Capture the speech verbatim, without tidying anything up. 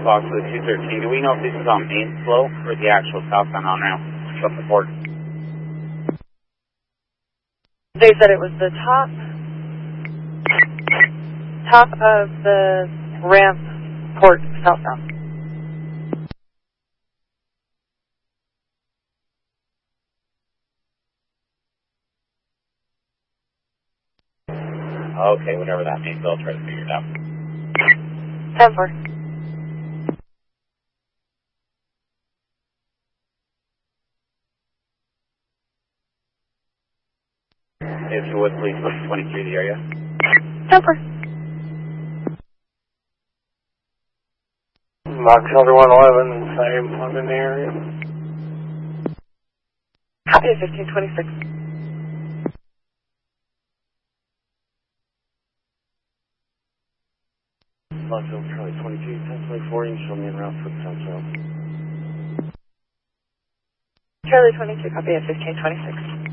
Fox to the two thirteen. Do we know if this is on main slope or the actual southbound on ramp? What's the port? They said it was the top, top of the ramp port southbound. Okay, whatever that means, I'll try to figure it out. ten four. If you would please put twenty-three the area. ten four. Mark Shelter one eleven, same, I'm in the area. Copy of fifteen twenty-six. Marshall Charlie twenty-two, ten twenty-four, you show me en route for the Central. Charlie twenty-two, copy of fifteen twenty-six.